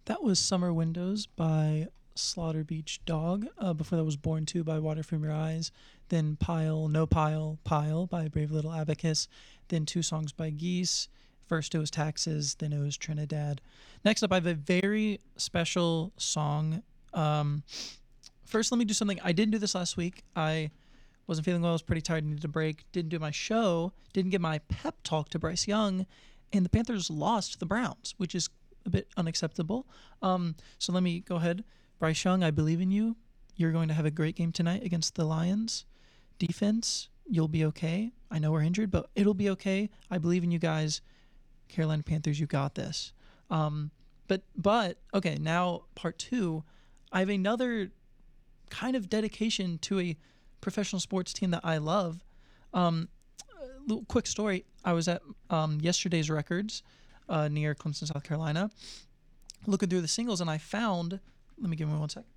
That was Summer Windows by Slaughter Beach Dog. Before that was Born To by Water From Your Eyes. Then Pile, No Pile, Pile by Brave Little Abacus. Then two songs by Geese. First it was Taxes, then it was Trinidad. Next up, I have a very special song. First, let me do something. I didn't do this last week. I wasn't feeling well. I was pretty tired. Needed a break. Didn't do my show. Didn't get my pep talk to Bryce Young. And the Panthers lost to the Browns, which is a bit unacceptable. So let me go ahead. Bryce Young, I believe in you. You're going to have a great game tonight against the Lions. Defense, you'll be okay. I know we're injured, but it'll be okay. I believe in you guys. Carolina Panthers, you got this. But okay, now part two. I have another kind of dedication to a professional sports team that I love. Little quick story. I was at yesterday's Records near Clemson, South Carolina, looking through the singles, and I found, let me give me one sec.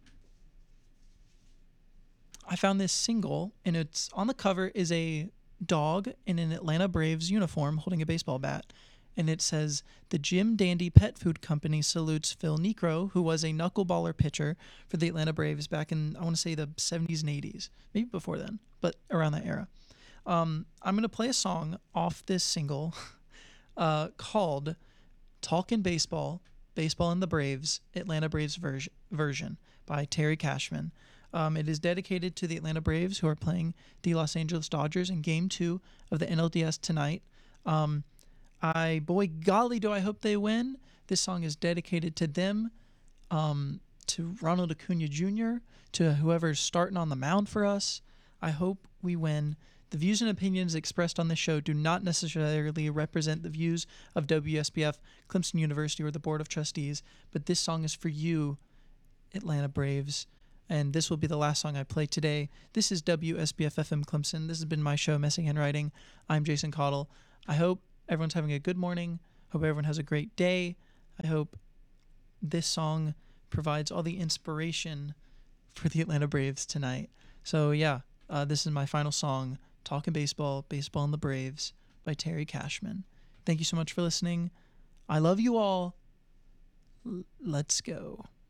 I found this single, and it's on the cover is a dog in an Atlanta Braves uniform holding a baseball bat. And it says, the Jim Dandy Pet Food Company salutes Phil Niekro, who was a knuckleballer pitcher for the Atlanta Braves back in, I want to say, the 70s and 80s. Maybe before then, but around that era. I'm going to play a song off this single called Talkin' Baseball, Baseball and the Braves, Atlanta Braves version by Terry Cashman. It is dedicated to the Atlanta Braves, who are playing the Los Angeles Dodgers in Game 2 of the NLDS tonight. Boy golly, do I hope they win. This song is dedicated to them, to Ronald Acuna Jr., to whoever's starting on the mound for us. I hope we win. The views and opinions expressed on this show do not necessarily represent the views of WSBF, Clemson University, or the Board of Trustees, but this song is for you, Atlanta Braves, and this will be the last song I play today. This is WSBF FM Clemson. This has been my show, Messy Handwriting. I'm Jason Cottle. I hope everyone's having a good morning. Hope everyone has a great day. I hope this song provides all the inspiration for the Atlanta Braves tonight. So yeah, this is my final song, Talkin' Baseball, Baseball and the Braves by Terry Cashman. Thank you so much for listening. I love you all. Let's go.